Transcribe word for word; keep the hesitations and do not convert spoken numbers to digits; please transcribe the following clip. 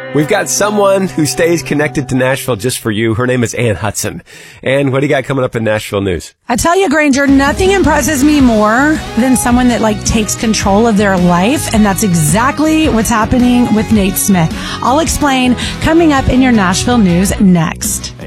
We've got someone who stays connected to Nashville just for you. Her name is Ann Hudson. And what do you got coming up in Nashville news? I tell you, Granger, nothing impresses me more than someone that like takes control of their life. And that's exactly what's happening with Nate Smith. I'll explain coming up in your Nashville news next.